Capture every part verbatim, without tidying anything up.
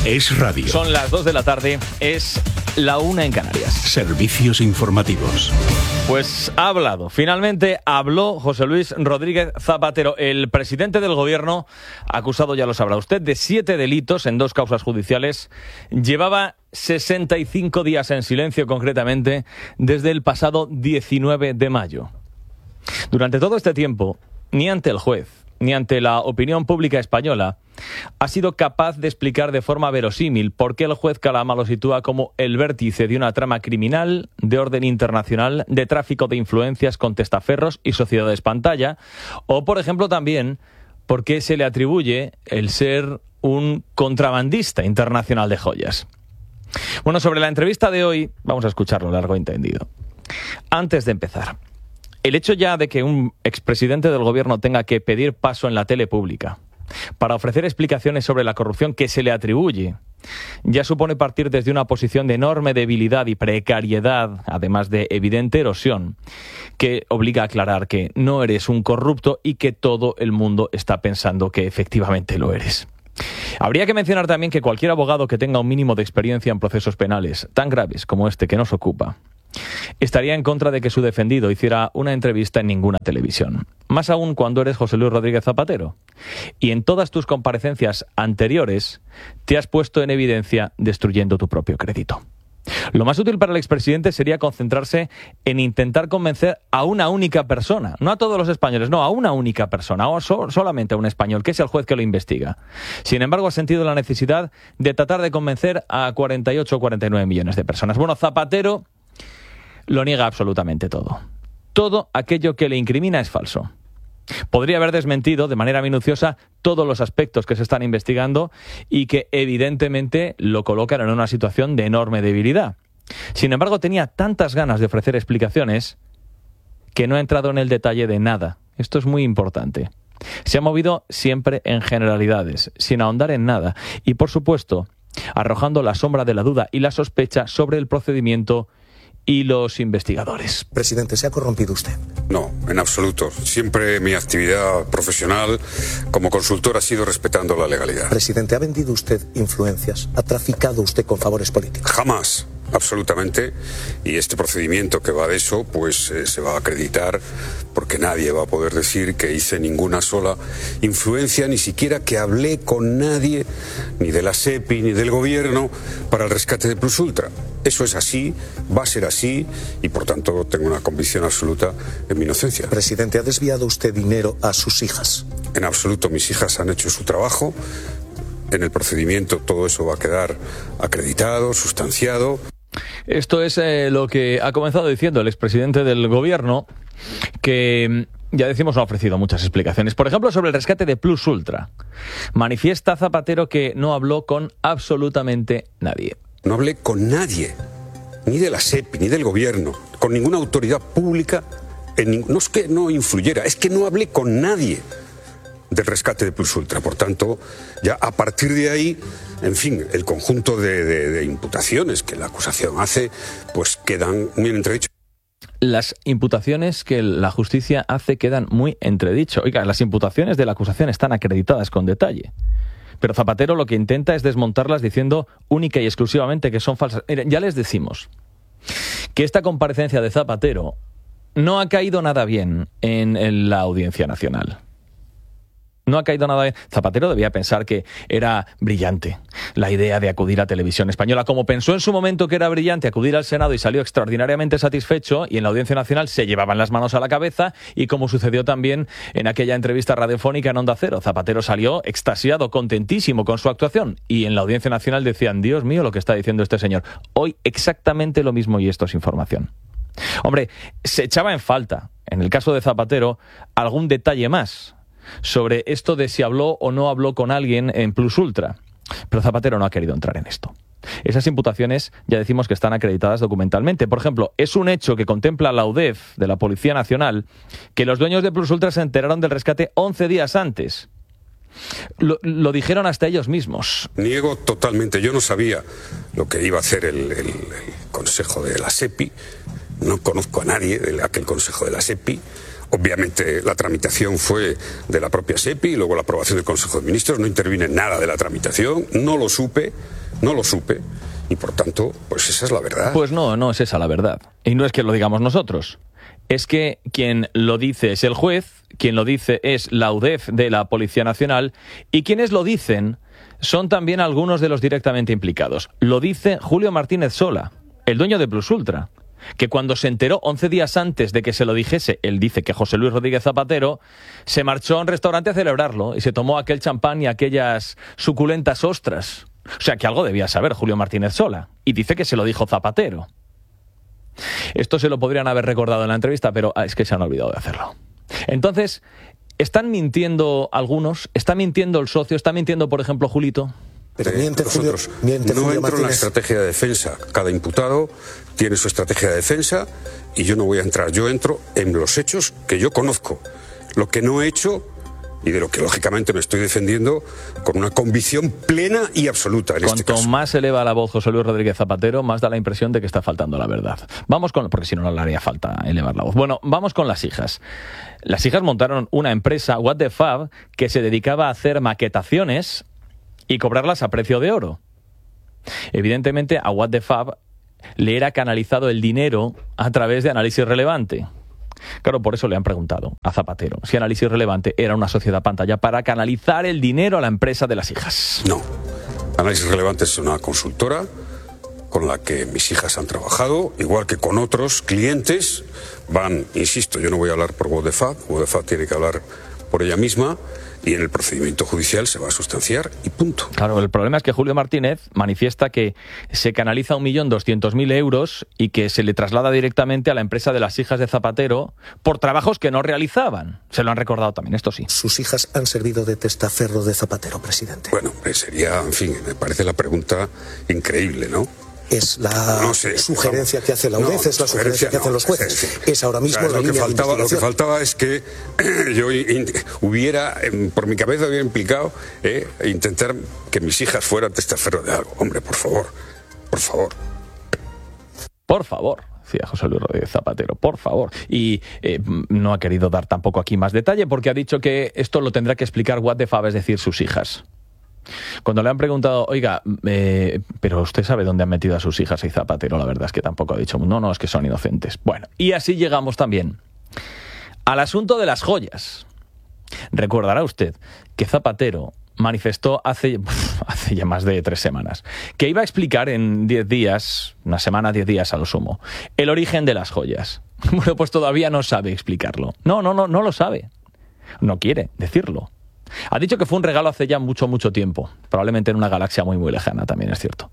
Es radio. Son las dos de la tarde, es la una en Canarias. Servicios informativos. Pues ha hablado, finalmente habló José Luis Rodríguez Zapatero, el presidente del gobierno, acusado, ya lo sabrá usted, de siete delitos en dos causas judiciales. Llevaba sesenta y cinco días en silencio, concretamente, desde el pasado diecinueve de mayo. Durante todo este tiempo, ni ante el juez, ni ante la opinión pública española, ha sido capaz de explicar de forma verosímil por qué el juez Calama lo sitúa como el vértice de una trama criminal de orden internacional de tráfico de influencias con testaferros y sociedades pantalla, o, por ejemplo, también por qué se le atribuye el ser un contrabandista internacional de joyas. Bueno, sobre la entrevista de hoy, vamos a escucharlo largo y entendido. Antes de empezar, el hecho ya de que un expresidente del gobierno tenga que pedir paso en la tele pública para ofrecer explicaciones sobre la corrupción que se le atribuye ya supone partir desde una posición de enorme debilidad y precariedad, además de evidente erosión, que obliga a aclarar que no eres un corrupto y que todo el mundo está pensando que efectivamente lo eres. Habría que mencionar también que cualquier abogado que tenga un mínimo de experiencia en procesos penales tan graves como este que nos ocupa estaría en contra de que su defendido hiciera una entrevista en ninguna televisión. Más aún cuando eres José Luis Rodríguez Zapatero. Y en todas tus comparecencias anteriores te has puesto en evidencia destruyendo tu propio crédito. Lo más útil para el expresidente sería concentrarse en intentar convencer a una única persona, no a todos los españoles, no, a una única persona, o so- solamente a un español, que es el juez que lo investiga. Sin embargo, ha sentido la necesidad de tratar de convencer a cuarenta y ocho o cuarenta y nueve millones de personas. Bueno, Zapatero lo niega absolutamente todo. Todo aquello que le incrimina es falso. Podría haber desmentido de manera minuciosa todos los aspectos que se están investigando y que evidentemente lo colocan en una situación de enorme debilidad. Sin embargo, tenía tantas ganas de ofrecer explicaciones que no ha entrado en el detalle de nada. Esto es muy importante. Se ha movido siempre en generalidades, sin ahondar en nada y, por supuesto, arrojando la sombra de la duda y la sospecha sobre el procedimiento y los investigadores. Presidente, ¿se ha corrompido usted? No, en absoluto. Siempre mi actividad profesional como consultor ha sido respetando la legalidad. Presidente, ¿ha vendido usted influencias? ¿Ha traficado usted con favores políticos? Jamás, absolutamente. Y este procedimiento que va de eso, pues eh, se va a acreditar porque nadie va a poder decir que hice ninguna sola influencia, ni siquiera que hablé con nadie, ni de la SEPI, ni del gobierno, para el rescate de Plus Ultra. Eso es así, va a ser así y por tanto tengo una convicción absoluta en mi inocencia. Presidente, ¿ha desviado usted dinero a sus hijas? En absoluto, mis hijas han hecho su trabajo. En el procedimiento todo eso va a quedar acreditado, sustanciado. Esto es eh, lo que ha comenzado diciendo el expresidente del gobierno, que ya decimos no ha ofrecido muchas explicaciones. Por ejemplo, sobre el rescate de Plus Ultra. Manifiesta Zapatero que no habló con absolutamente nadie. No hablé con nadie, ni de la SEPI, ni del gobierno, con ninguna autoridad pública. En, no es que no influyera, es que no hablé con nadie del rescate de Plus Ultra. Por tanto, ya a partir de ahí, en fin, el conjunto de, de, de imputaciones que la acusación hace, pues quedan muy en entredicho. Las imputaciones que la justicia hace quedan muy entredicho. Oiga, las imputaciones de la acusación están acreditadas con detalle. Pero Zapatero lo que intenta es desmontarlas diciendo única y exclusivamente que son falsas. Miren, ya les decimos que esta comparecencia de Zapatero no ha caído nada bien en, en la Audiencia Nacional. No ha caído nada bien. Zapatero debía pensar que era brillante la idea de acudir a Televisión Española, como pensó en su momento que era brillante acudir al Senado y salió extraordinariamente satisfecho, y en la Audiencia Nacional se llevaban las manos a la cabeza, y como sucedió también en aquella entrevista radiofónica en Onda Cero. Zapatero salió extasiado, contentísimo con su actuación, y en la Audiencia Nacional decían, Dios mío, lo que está diciendo este señor. Hoy exactamente lo mismo, y esto es información. Hombre, se echaba en falta, en el caso de Zapatero, algún detalle más sobre esto de si habló o no habló con alguien en Plus Ultra. Pero Zapatero no ha querido entrar en esto. Esas imputaciones ya decimos que están acreditadas documentalmente. Por ejemplo, es un hecho que contempla la U D E F de la Policía Nacional que los dueños de Plus Ultra se enteraron del rescate once días antes. Lo, lo dijeron hasta ellos mismos. Niego totalmente. Yo no sabía lo que iba a hacer el, el, el Consejo de la SEPI. No conozco a nadie de aquel Consejo de la SEPI. Obviamente la tramitación fue de la propia SEPI y luego la aprobación del Consejo de Ministros. No intervine en nada de la tramitación, no lo supe. no lo supe y por tanto, pues esa es la verdad. Pues no, no es esa la verdad. Y no es que lo digamos nosotros. Es que quien lo dice es el juez, quien lo dice es la U D E F de la Policía Nacional y quienes lo dicen son también algunos de los directamente implicados. Lo dice Julio Martínez Sola, el dueño de Plus Ultra, que cuando se enteró once días antes de que se lo dijese, él dice que José Luis Rodríguez Zapatero, se marchó a un restaurante a celebrarlo y se tomó aquel champán y aquellas suculentas ostras. O sea que algo debía saber Julio Martínez Sola, y dice que se lo dijo Zapatero. Esto se lo podrían haber recordado en la entrevista, pero es que se han olvidado de hacerlo. Entonces, ¿están mintiendo algunos? ¿Está mintiendo el socio? ¿Está mintiendo, por ejemplo, Julito? Pero miente Julio, miente no Julio entro Martínez. en la estrategia de defensa. Cada imputado tiene su estrategia de defensa y yo no voy a entrar. Yo entro en los hechos que yo conozco. Lo que no he hecho y de lo que lógicamente me estoy defendiendo con una convicción plena y absoluta en Cuanto este caso. más eleva la voz José Luis Rodríguez Zapatero, más da la impresión de que está faltando la verdad. Vamos con, porque si no, no le haría falta elevar la voz. Bueno, vamos con las hijas. Las hijas montaron una empresa, What the Fab, que se dedicaba a hacer maquetaciones y cobrarlas a precio de oro. Evidentemente, a What the Fab le era canalizado el dinero a través de Análisis Relevante. Claro, por eso le han preguntado a Zapatero si Análisis Relevante era una sociedad pantalla para canalizar el dinero a la empresa de las hijas. No. Análisis Relevante es una consultora con la que mis hijas han trabajado, igual que con otros clientes. Van, insisto, yo no voy a hablar por What the Fab, What the Fab tiene que hablar por ella misma. Y en el procedimiento judicial se va a sustanciar y punto. Claro, el problema es que Julio Martínez manifiesta que se canaliza un millón doscientos mil euros y que se le traslada directamente a la empresa de las hijas de Zapatero por trabajos que no realizaban. Se lo han recordado también, esto sí. Sus hijas han servido de testaferro de Zapatero, presidente. Bueno, sería, en fin, me parece la pregunta increíble, ¿no? Es la no sé, sugerencia no, que hace la U D E F, no, es la sugerencia que hacen no, los jueces. sí, sí. Es ahora mismo o sea, la lo línea que faltaba, de Lo que faltaba es que yo in, hubiera, por mi cabeza hubiera implicado eh, intentar que mis hijas fueran testaferro de algo. Hombre, por favor, por favor. Por favor, decía José Luis Rodríguez Zapatero, por favor. Y eh, no ha querido dar tampoco aquí más detalle porque ha dicho que esto lo tendrá que explicar What the Fab, es decir, sus hijas. Cuando le han preguntado, oiga, eh, pero usted sabe dónde han metido a sus hijas, y Zapatero la verdad es que tampoco ha dicho, no, no, es que son inocentes. Bueno, y así llegamos también al asunto de las joyas. Recordará usted que Zapatero manifestó hace, hace ya más de tres semanas que iba a explicar en diez días, una semana, diez días a lo sumo, el origen de las joyas. Bueno, pues todavía no sabe explicarlo. No, no, no, no lo sabe. No quiere decirlo. Ha dicho que fue un regalo hace ya mucho, mucho tiempo. Probablemente en una galaxia muy, muy lejana, también es cierto.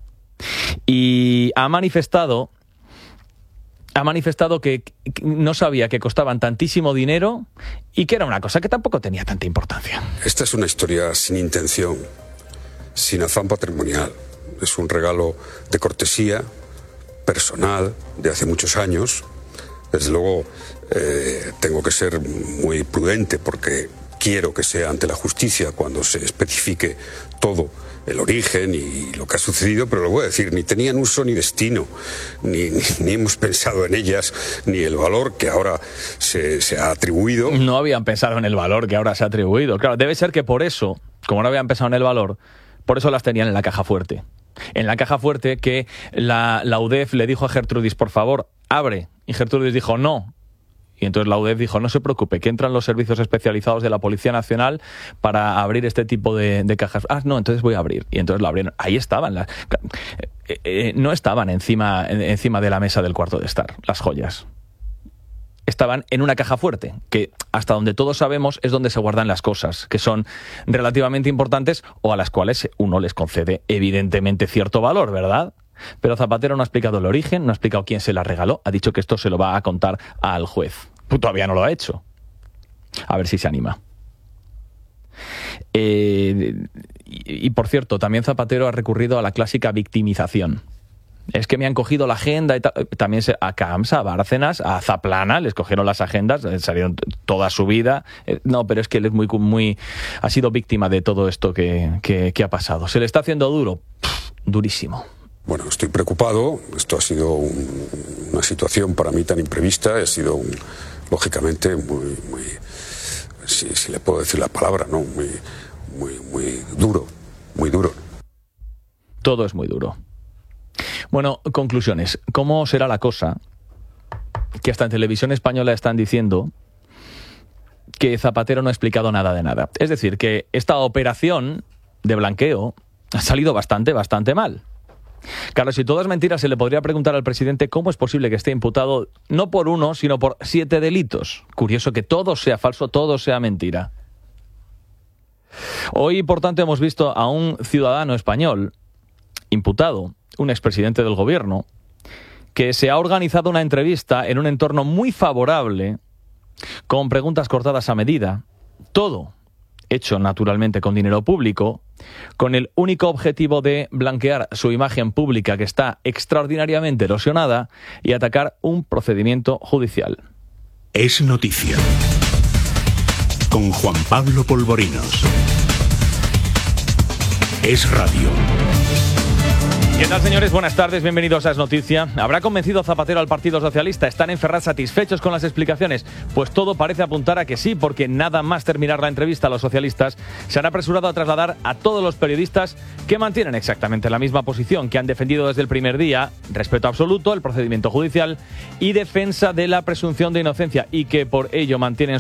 Y ha manifestado, ha manifestado que no sabía que costaban tantísimo dinero y que era una cosa que tampoco tenía tanta importancia. Esta es una historia sin intención, sin afán patrimonial. Es un regalo de cortesía, personal, de hace muchos años. Desde luego, eh, tengo que ser muy prudente porque quiero que sea ante la justicia cuando se especifique todo el origen y lo que ha sucedido, pero lo voy a decir, ni tenían uso ni destino, ni, ni, ni hemos pensado en ellas, ni el valor que ahora se, se ha atribuido. No habían pensado en el valor que ahora se ha atribuido. Claro, debe ser que por eso, como no habían pensado en el valor, por eso las tenían en la caja fuerte. En la caja fuerte que la, la U D E F le dijo a Gertrudis, por favor, abre. Y Gertrudis dijo, no. Y entonces la U D E F dijo, no se preocupe, que entran los servicios especializados de la Policía Nacional para abrir este tipo de, de cajas. Ah, no, entonces voy a abrir. Y entonces lo abrieron. Ahí estaban. Las, eh, eh, no estaban encima, encima de la mesa del cuarto de estar, las joyas. Estaban en una caja fuerte, que hasta donde todos sabemos es donde se guardan las cosas, que son relativamente importantes o a las cuales uno les concede evidentemente cierto valor, ¿verdad? Pero Zapatero no ha explicado el origen, no ha explicado quién se la regaló, ha dicho que esto se lo va a contar al juez. Pues todavía no lo ha hecho. A ver si se anima. Eh, y, y por cierto, también Zapatero ha recurrido a la clásica victimización. Es que me han cogido la agenda y ta- también se, a Camps, a Bárcenas, a Zaplana, les cogieron las agendas, salieron toda su vida. Eh, no, pero es que él es muy, muy, ha sido víctima de todo esto que, que, que ha pasado. ¿Se le está haciendo duro? Pff, durísimo. Bueno, estoy preocupado. Esto ha sido un, una situación para mí tan imprevista. Ha sido, un, lógicamente, muy, muy si, si le puedo decir la palabra, ¿no? Muy, muy, muy duro, muy duro. Todo es muy duro. Bueno, conclusiones. ¿Cómo será la cosa? Que hasta en televisión española están diciendo que Zapatero no ha explicado nada de nada. Es decir, que esta operación de blanqueo ha salido bastante, bastante mal. Claro, si todo es mentira, se le podría preguntar al presidente cómo es posible que esté imputado no por uno, sino por siete delitos. Curioso que todo sea falso, todo sea mentira. Hoy, por tanto, hemos visto a un ciudadano español imputado, un expresidente del gobierno, que se ha organizado una entrevista en un entorno muy favorable, con preguntas cortadas a medida, todo hecho naturalmente con dinero público, con el único objetivo de blanquear su imagen pública, que está extraordinariamente erosionada, y atacar un procedimiento judicial. Es noticia. Con Juan Pablo Polvorinos. Es radio. ¿Qué tal, señores? Buenas tardes, bienvenidos a Es Noticia. ¿Habrá convencido Zapatero al Partido Socialista? ¿Están en Ferraz satisfechos con las explicaciones? Pues todo parece apuntar a que sí, porque nada más terminar la entrevista a los socialistas, se han apresurado a trasladar a todos los periodistas que mantienen exactamente la misma posición que han defendido desde el primer día: respeto absoluto, el procedimiento judicial y defensa de la presunción de inocencia, y que por ello mantienen